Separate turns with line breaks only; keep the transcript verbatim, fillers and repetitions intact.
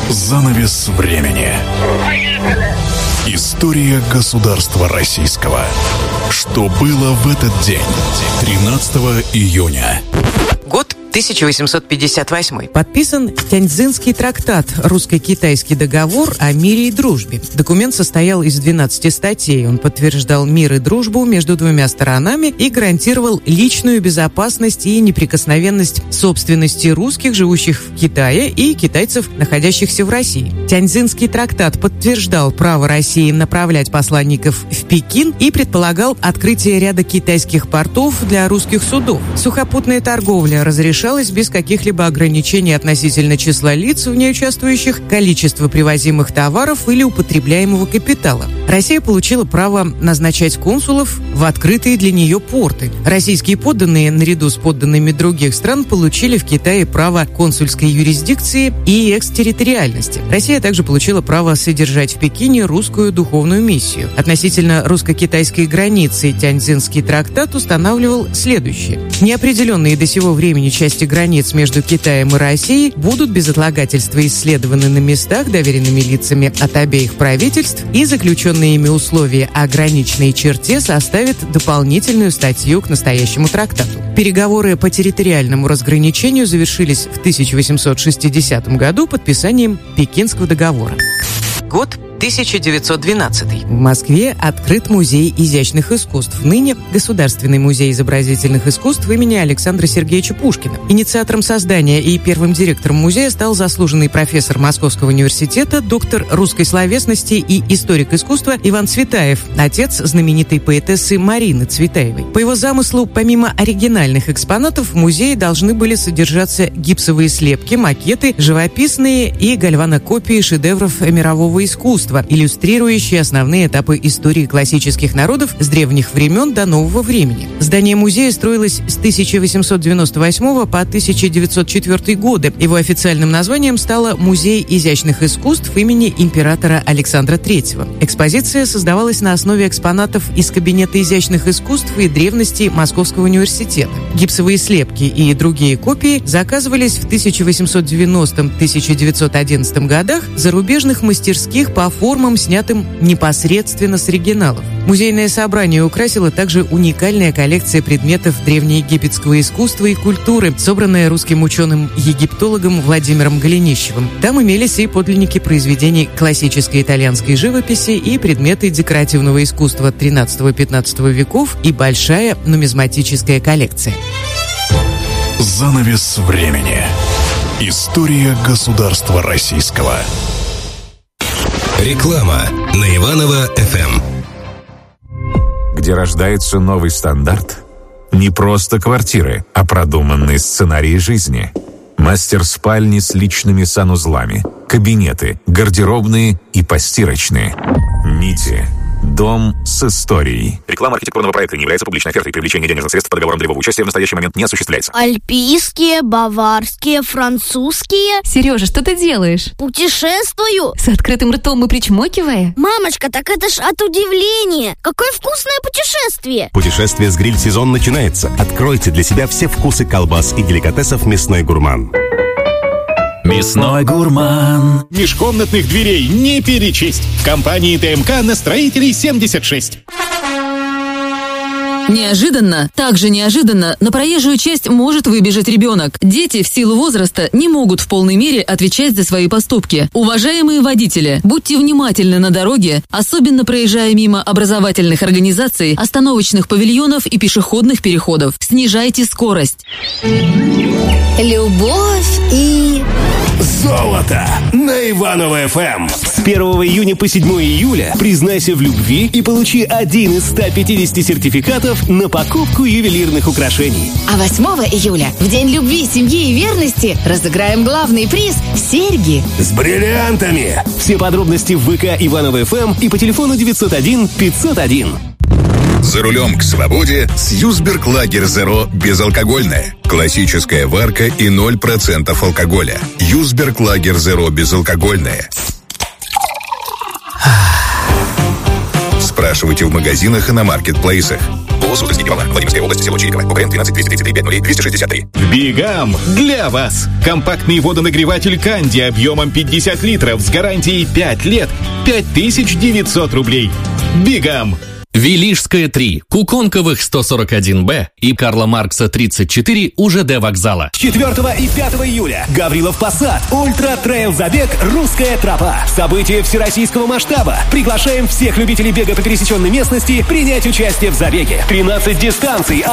Занавес времени. История государства российского. Что было в этот день, тринадцатого июня?
Год тысяча восемьсот пятьдесят восьмой.
Подписан Тяньцзинский трактат, русско-китайский договор о мире и дружбе. Документ состоял из двенадцати статей. Он подтверждал мир и дружбу между двумя сторонами и гарантировал личную безопасность и неприкосновенность собственности русских, живущих в Китае, и китайцев, находящихся в России. Тяньцзинский трактат подтверждал право России направлять посланников в Пекин и предполагал открытие ряда китайских портов для русских судов. Сухопутная торговля разрешалась без каких-либо ограничений относительно числа лиц, в ней участвующих, количества привозимых товаров или употребляемого капитала. Россия получила право назначать консулов в открытые для нее порты. Российские подданные, наряду с подданными других стран, получили в Китае право консульской юрисдикции и экстерриториальности. Россия также получила право содержать в Пекине русскую духовную миссию. Относительно русско-китайской границы Тяньцзинский трактат устанавливал следующее. Неопределенные до сего времени части границ между Китаем и Россией будут без отлагательства исследованы на местах доверенными лицами от обеих правительств, и заключенные ими условия о граничной черте составят дополнительную статью к настоящему трактату. Переговоры по территориальному разграничению завершились в тысяча восемьсот шестидесятом году подписанием Пекинского договора.
Год тысяча девятьсот двенадцатый.
В Москве открыт музей изящных искусств, ныне Государственный музей изобразительных искусств имени Александра Сергеевича Пушкина. Инициатором создания и первым директором музея стал заслуженный профессор Московского университета, доктор русской словесности и историк искусства Иван Цветаев, отец знаменитой поэтессы Марины Цветаевой. По его замыслу, помимо оригинальных экспонатов, в музее должны были содержаться гипсовые слепки, макеты, живописные и гальванокопии шедевров мирового искусства, иллюстрирующие основные этапы истории классических народов с древних времен до нового времени. Здание музея строилось с тысяча восемьсот девяносто восьмого по тысяча девятьсот четвёртый годы. Его официальным названием стало Музей изящных искусств имени императора Александра Третьего. Экспозиция создавалась на основе экспонатов из кабинета изящных искусств и древности Московского университета. Гипсовые слепки и другие копии заказывались в тысяча восемьсот девяностом — тысяча девятьсот одиннадцатом годах в зарубежных мастерских по формам, снятым непосредственно с оригиналов. Музейное собрание украсила также уникальная коллекция предметов древнеегипетского искусства и культуры, собранная русским ученым-египтологом Владимиром Голенищевым. Там имелись и подлинники произведений классической итальянской живописи, и предметы декоративного искусства тринадцатого-пятнадцатого веков, и большая нумизматическая коллекция.
Занавес времени. История государства российского.
Реклама на Иваново-эф эм.
Где рождается новый стандарт? Не просто квартиры, а продуманные сценарии жизни. Мастер-спальни с личными санузлами, кабинеты, гардеробные и постирочные. Нити. Дом с историей.
Реклама архитектурного проекта не является публичной офертой. Привлечение денежных средств по договорам долевого участия в настоящий момент не осуществляется.
Альпийские, баварские, французские.
Сережа, что ты делаешь?
Путешествую.
С открытым ртом и причмокивая?
Мамочка, так это ж от удивления. Какое вкусное путешествие.
Путешествие с гриль-сезон начинается. Откройте для себя все вкусы колбас и деликатесов «Мясной гурман».
Мясной гурман. Межкомнатных дверей не перечесть. В компании ТМК на Строителей семьдесят шесть.
Неожиданно, также неожиданно, на проезжую часть может выбежать ребенок. Дети в силу возраста не могут в полной мере отвечать за свои поступки. Уважаемые водители, будьте внимательны на дороге, особенно проезжая мимо образовательных организаций, остановочных павильонов и пешеходных переходов. Снижайте скорость.
Любовь и...
Золото на Иваново-эф эм. С первого июня по седьмого июля признайся в любви и получи один из ста пятидесяти сертификатов на покупку ювелирных украшений.
А восьмого июля, в День любви, семьи и верности, разыграем главный приз – серьги.
С бриллиантами. Все подробности в ВК Иваново-эф эм и по телефону девятьсот один пятьсот один.
За рулем к свободе с Юсберг Лагер Зеро безалкогольное. Классическая варка и ноль процентов алкоголя. Юсберг Лагер Зеро безалкогольное. Спрашивайте в магазинах и на маркетплейсах. ООО «Утосники-Павла», Владимирская область, село Чириково, УКН тринадцать двести тридцать три пять ноль двести шестьдесят три.
Бигам! Для вас! Компактный водонагреватель Канди объемом пятьдесят литров с гарантией пять лет. пять тысяч девятьсот рублей. Бигам!
Велишская три, Куконковых сто сорок один Б и Карла Маркса тридцать четыре у ЖД вокзала.
четвёртого и пятого июля. Гаврилов Посад. Ультра-трейл-забег «Русская тропа». Событие всероссийского масштаба. Приглашаем всех любителей бега по пересеченной местности принять участие в забеге. тринадцать дистанций.